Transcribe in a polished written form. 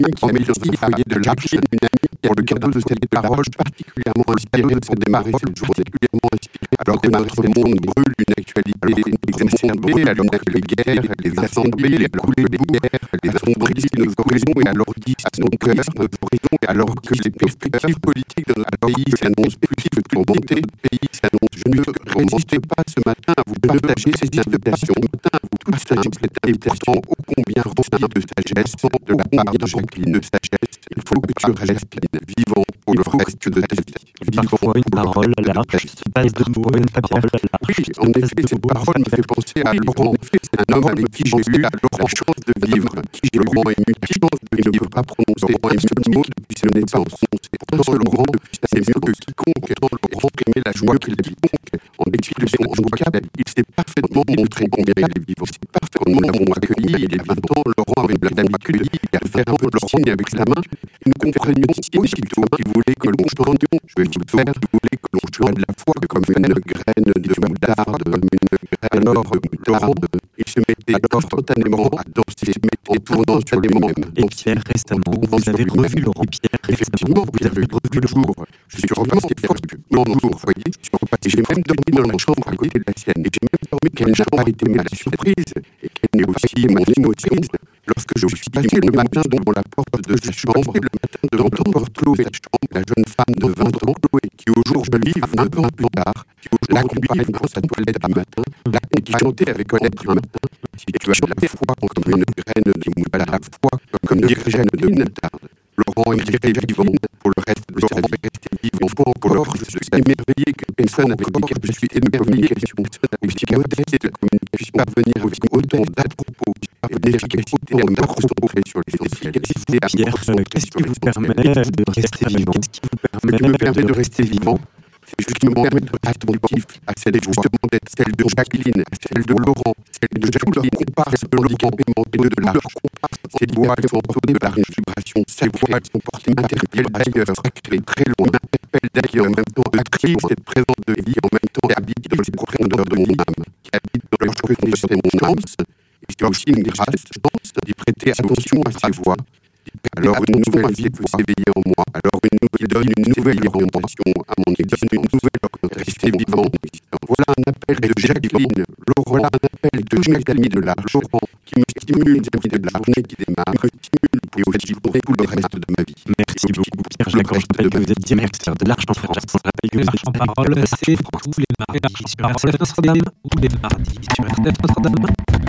amie qui a mis dans un foyer de l'Arche, une amie pour le cadeau de cette parole particulièrement inspirée pour démarrer cette journée. Alors que notre monde brûle une actualité exacerbée, à l'honneur les guerres, les assemblées, les coulées de guerre, les assombrissent nos horizons et alourdissent nos cœurs, alors que les perspectives politiques de notre pays s'annoncent plus que tourmentées, notre pays s'annonce. Je ne résiste pas ce matin à vous partager cette invitation, toute simple cette invitation ô combien remplie de sagesse de la part de Jacqueline. De sagesse, il faut que tu restes vivant pour le reste de ta vie. Parfois une parole à l'arche se passe de mots, une parole à l'arche. Oui, en effet, cette parole me fait penser à Laurent. C'est un homme avec qui j'ai eu la chance de vivre. Laurent est multiple, il ne peut pas prononcer un seul mot depuis sa naissance. Pourtant, Laurent, c'est mieux que quiconque. Laurent exprimait la joie qu'il vit. En dépit de son handicap, il s'est parfaitement montré combien il est vivant. C'est parfaitement nous l'avons accueilli. Il est 20 ans, Laurent avait l'habitude de faire un peu de signe avec sa main. Nous comprenions aussitôt qu'il voulait que l'on chante. Je vais vous faire, il voulait que l'on chante de la foi comme une graine de moutarde, comme une graine de moutarde. Il se mettait alors spontanément à danser, en tournant sur lui-même. Et Pierre, récemment, vous avez revu Laurent. Pierre, effectivement, vous avez revu le jour. Je suis vraiment fier du jour, vous voyez. Et j'ai même dormi dans la chambre à côté de la sienne. Et j'ai même dormi qu'elle n'a pas été ma surprise. Et qu'elle n'est aussi mon émotrice. Lorsque je suis passé le matin devant la porte de sa chambre, le matin d'entendre closer la chambre, la jeune femme de 20 ans, qui au jour je lis 20 ans plus tard, qui l'accompagne dans sa toilette du matin, et qui chantait avec Colette un matin, si tu as la foi comme une graine de moutarde, la foi comme une graine de moutarde. Laurent est vivant pour le reste de sa vie, resté vivant pour le reste. Je suis émerveillé que personne avec handicap, je suis émerveillé que personne avec modeste de la communication puisse parvenir avec autant d'à-propos et d'efficacité à me concentrer sur l'efficacité à Pierre, qu'est-ce qui vous permet de rester vivant? Ce qui me permet de rester vivant, c'est justement permettre attentif à celle justement d'être celle de Jacqueline, celle de Laurent, celle de Jacqueline, comparse de l'handicapé mental de l'art, comparse ces voix qui sont entourées par une vibration, ces voix qui sont portées matérielles d'ailleurs, sacrées, très loin, interpellent d'ailleurs, en même temps active cette présence de vie, en même temps habite dans les profondeurs de mon âme, qui habite dans le profondeur de mon âme, et c'est aussi une grâce, je pense, d'y prêter attention à ces voix. Alors une nouvelle vie peut s'éveiller en moi. Alors il donne une nouvelle orientation à mon existence, une nouvelle orientation vivant. Voilà un appel de Jacqueline, Laurent, voilà un appel de Jacqueline de l'Arche, Laurent, qui me stimule vis-à-vis de la journée qui démarre, me stimule pour tout le reste de ma vie. Merci beaucoup, Pierre Jacques. Je rappelle que vous êtes directeur de l'Arche en France. Je rappelle que l'Arche en parole, c'est tous les mardis sur RCF Notre-Dame ou les mardis sur RCF Notre-Dame.